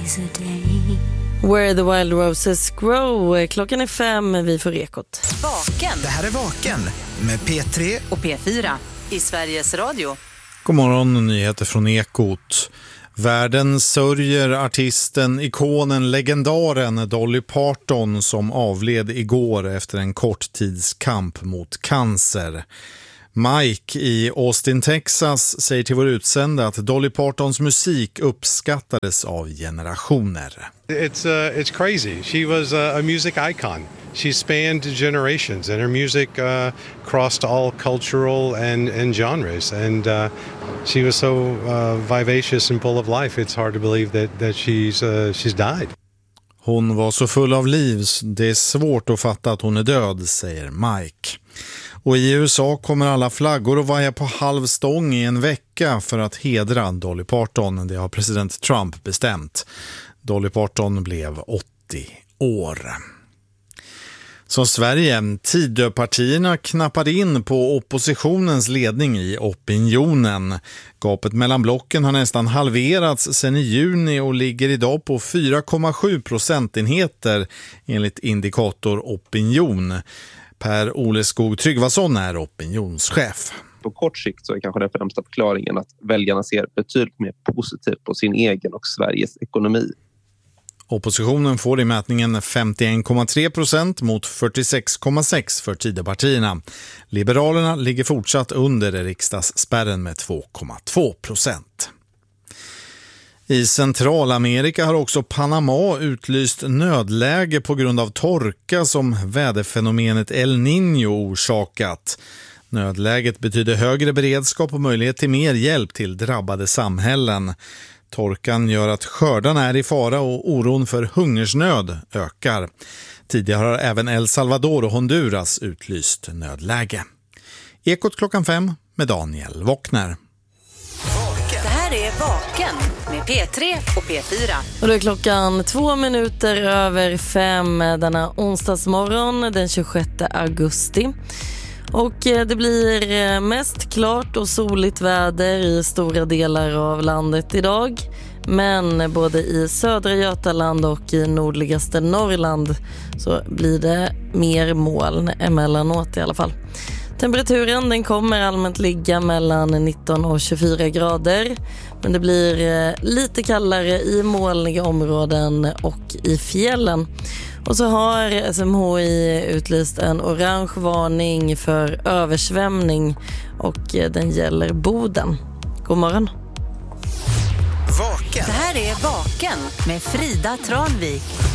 Where the Wild Roses Grow. Klockan är 5, vi får Ekot. Vaken. Det här är Vaken med P3 och P4 i Sveriges Radio. God morgon, nyheter från Ekot. Världen sörjer artisten, ikonen, legendaren Dolly Parton som avled igår efter en kort tids kamp mot cancer. Mike i Austin, Texas säger till vår utsända att Dolly Partons musik uppskattades av generationer. It's crazy. She was a music icon. She spanned generations and her music crossed all cultural and genres. And she was so vivacious and full of life. It's hard to believe that she's died. Hon var så full av liv, det är svårt att fatta att hon är död, säger Mike. Och i USA kommer alla flaggor att vaja på halv stång i en vecka för att hedra Dolly Parton. Det har president Trump bestämt. Dolly Parton blev 80 år. Så Sverige, Tidöpartierna knappade in på oppositionens ledning i opinionen. Gapet mellan blocken har nästan halverats sedan i juni och ligger idag på 4,7 procentenheter enligt indikator opinion. Per Oleskog Tryggvason är opinionschef. På kort sikt så är kanske den främsta förklaringen att väljarna ser betydligt mer positivt på sin egen och Sveriges ekonomi. Oppositionen får i mätningen 51,3% mot 46,6% för Tidöpartierna. Liberalerna ligger fortsatt under riksdagsspärren med 2,2%. I Centralamerika har också Panama utlyst nödläge på grund av torka som väderfenomenet El Niño orsakat. Nödläget betyder högre beredskap och möjlighet till mer hjälp till drabbade samhällen. Torkan gör att skördarna är i fara och oron för hungersnöd ökar. Tidigare har även El Salvador och Honduras utlyst nödläge. Ekot klockan 5 med Daniel Wockner. Det här är Vaken med P3 och P4. Och då är klockan 5:02 denna onsdagsmorgon den 26 augusti. Och det blir mest klart och soligt väder i stora delar av landet idag. Men både i södra Götaland och i nordligaste Norrland så blir det mer moln emellanåt i alla fall. Temperaturen den kommer allmänt ligga mellan 19 och 24 grader. Men det blir lite kallare i molniga områden och i fjällen. Och så har SMHI utlyst en orange varning för översvämning och den gäller Boden. God morgon. Vaken. Det här är Vaken med Frida Tranvik.